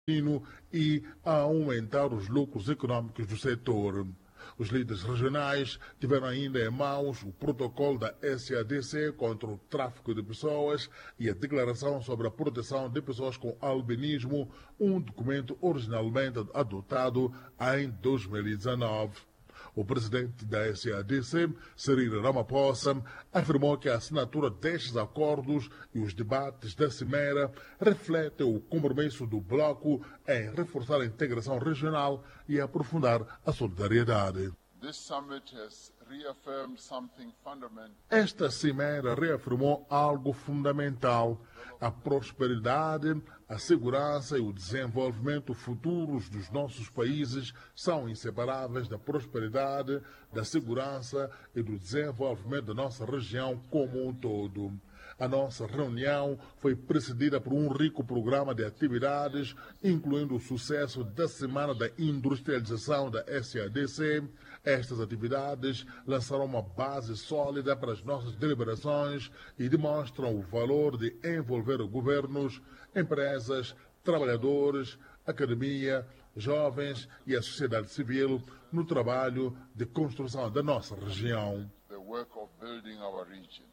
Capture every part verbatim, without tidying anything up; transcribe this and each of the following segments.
e a aumentar os lucros econômicos do setor. Os líderes regionais tiveram ainda em mãos o protocolo da S A D C contra o tráfico de pessoas e a declaração sobre a proteção de pessoas com albinismo, um documento originalmente adotado em dois mil e dezenove. O presidente da S A D C, Cyril Ramaphosa, afirmou que a assinatura destes acordos e os debates da Cimeira refletem o compromisso do bloco em reforçar a integração regional e aprofundar a solidariedade. This summit has reaffirmed something fundamental. Esta cimeira reafirmou algo fundamental: a prosperidade, a segurança e o desenvolvimento futuros dos nossos países são inseparáveis da prosperidade, da segurança e do desenvolvimento da nossa região como um todo. A nossa reunião foi precedida por um rico programa de atividades, incluindo o sucesso da Semana da Industrialização da S A D C. Estas atividades lançaram uma base sólida para as nossas deliberações e demonstram o valor de envolver governos, empresas, trabalhadores, academia, jovens e a sociedade civil no trabalho de construção da nossa região. The work of building our region.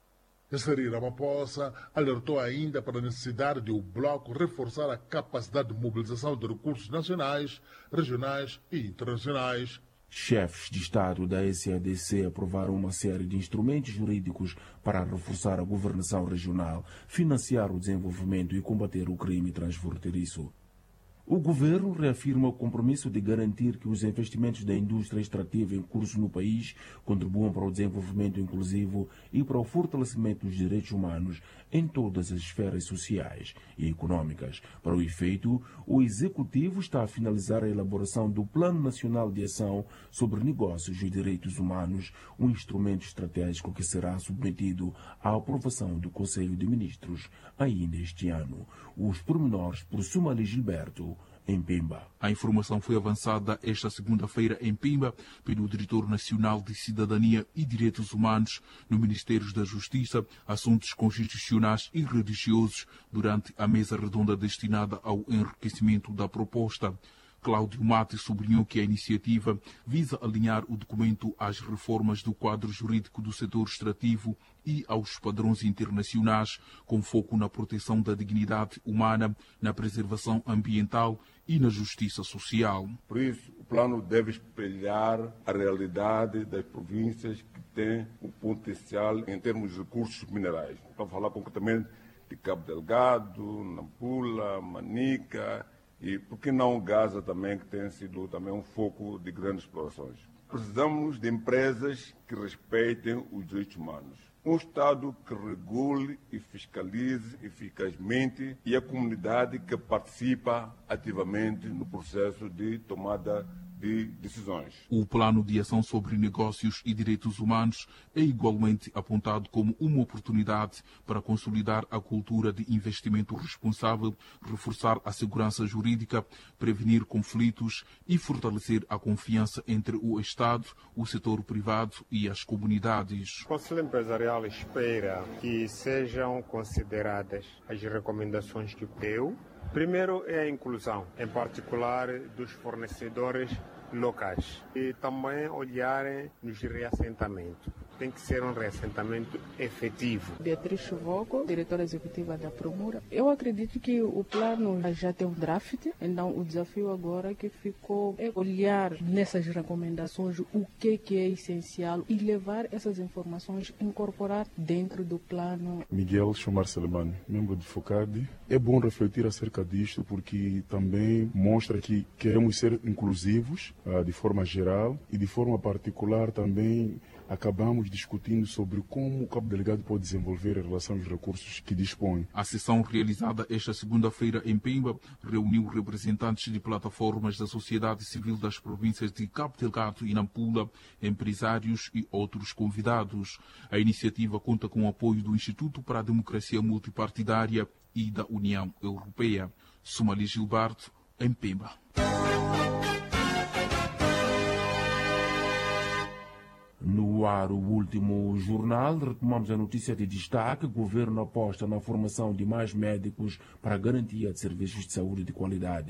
Cyril Ramaphosa alertou ainda para a necessidade de o bloco reforçar a capacidade de mobilização de recursos nacionais, regionais e internacionais. Chefes de Estado da S A D C aprovaram uma série de instrumentos jurídicos para reforçar a governação regional, financiar o desenvolvimento e combater o crime transfronteiriço. O governo reafirma o compromisso de garantir que os investimentos da indústria extrativa em curso no país contribuam para o desenvolvimento inclusivo e para o fortalecimento dos direitos humanos em todas as esferas sociais e econômicas. Para o efeito, o Executivo está a finalizar a elaboração do Plano Nacional de Ação sobre Negócios e Direitos Humanos, um instrumento estratégico que será submetido à aprovação do Conselho de Ministros ainda este ano. Os pormenores por Sumali Gilberto, em Pemba. A informação foi avançada esta segunda-feira em Pemba pelo Diretor Nacional de Cidadania e Direitos Humanos no Ministério da Justiça, Assuntos Constitucionais e Religiosos durante a mesa redonda destinada ao enriquecimento da proposta. Cláudio Mate sublinhou que a iniciativa visa alinhar o documento às reformas do quadro jurídico do setor extrativo e aos padrões internacionais, com foco na proteção da dignidade humana, na preservação ambiental e na justiça social. Por isso, o plano deve espelhar a realidade das províncias que têm o potencial em termos de recursos minerais. Para falar concretamente de Cabo Delgado, Nampula, Manica e, por que não, Gaza também, que tem sido também um foco de grandes explorações. Precisamos de empresas que respeitem os direitos humanos. Um Estado que regule e fiscalize eficazmente e a comunidade que participa ativamente no processo de tomada de decisões. O Plano de Ação sobre Negócios e Direitos Humanos é igualmente apontado como uma oportunidade para consolidar a cultura de investimento responsável, reforçar a segurança jurídica, prevenir conflitos e fortalecer a confiança entre o Estado, o setor privado e as comunidades. O Conselho Empresarial espera que sejam consideradas as recomendações que deu. Primeiro é a inclusão, em particular dos fornecedores locais, e também olharem nos reassentamentos. Tem que ser um reassentamento efetivo. Beatriz Chuvoco, diretora executiva da Promura. Eu acredito que o plano já tem um draft, então o desafio agora que ficou é olhar nessas recomendações o que, que é essencial e levar essas informações, incorporar dentro do plano. Miguel Chomar Selemani, membro do FOCAD. É bom refletir acerca disto porque também mostra que queremos ser inclusivos uh, de forma geral e de forma particular também acabamos discutindo sobre como o Cabo Delgado pode desenvolver em relação aos recursos que dispõe. A sessão realizada esta segunda-feira em Pemba reuniu representantes de plataformas da sociedade civil das províncias de Cabo Delgado e Nampula, empresários e outros convidados. A iniciativa conta com o apoio do Instituto para a Democracia Multipartidária e da União Europeia. Sumali Gilberto, em Pemba. No ar, o último jornal, retomamos a notícia de destaque. O governo aposta na formação de mais médicos para a garantia de serviços de saúde de qualidade.